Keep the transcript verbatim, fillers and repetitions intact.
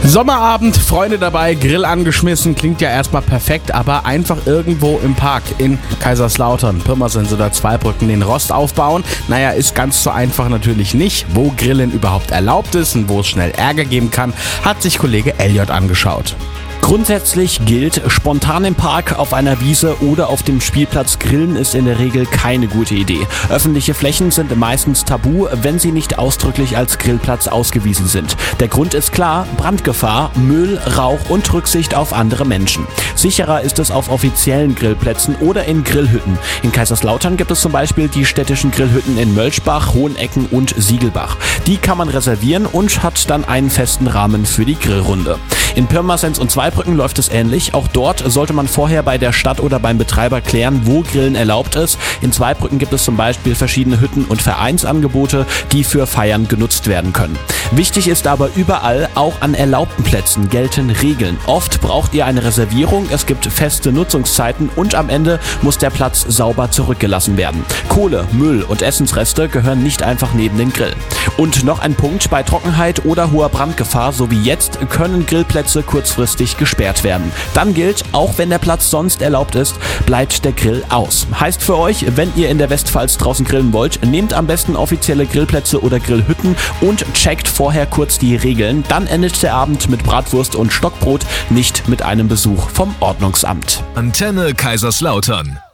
Sommerabend, Freunde dabei, Grill angeschmissen, klingt ja erstmal perfekt, aber einfach irgendwo im Park in Kaiserslautern, Pirmasens oder Zweibrücken den Rost aufbauen, naja, ist ganz so einfach natürlich nicht. Wo Grillen überhaupt erlaubt ist und wo es schnell Ärger geben kann, hat sich Kollege Elliot angeschaut. Grundsätzlich gilt, spontan im Park, auf einer Wiese oder auf dem Spielplatz grillen ist in der Regel keine gute Idee. Öffentliche Flächen sind meistens tabu, wenn sie nicht ausdrücklich als Grillplatz ausgewiesen sind. Der Grund ist klar: Brandgefahr, Müll, Rauch und Rücksicht auf andere Menschen. Sicherer ist es auf offiziellen Grillplätzen oder in Grillhütten. In Kaiserslautern gibt es zum Beispiel die städtischen Grillhütten in Mölschbach, Hohenecken und Siegelbach. Die kann man reservieren und hat dann einen festen Rahmen für die Grillrunde. In Pirmasens und Zweibrücken läuft es ähnlich. Auch dort sollte man vorher bei der Stadt oder beim Betreiber klären, wo Grillen erlaubt ist. In Zweibrücken gibt es zum Beispiel verschiedene Hütten- und Vereinsangebote, die für Feiern genutzt werden können. Wichtig ist aber überall, auch an erlaubten Plätzen gelten Regeln. Oft braucht ihr eine Reservierung, es gibt feste Nutzungszeiten und am Ende muss der Platz sauber zurückgelassen werden. Kohle, Müll und Essensreste gehören nicht einfach neben den Grill. Und noch ein Punkt: Bei Trockenheit oder hoher Brandgefahr, so wie jetzt, können Grillplätze kurzfristig gesperrt werden. Dann gilt, auch wenn der Platz sonst erlaubt ist, bleibt der Grill aus. Heißt für euch, wenn ihr in der Westpfalz draußen grillen wollt, nehmt am besten offizielle Grillplätze oder Grillhütten und checkt vorher kurz die Regeln. Dann endet der Abend mit Bratwurst und Stockbrot, nicht mit einem Besuch vom Ordnungsamt. Antenne Kaiserslautern.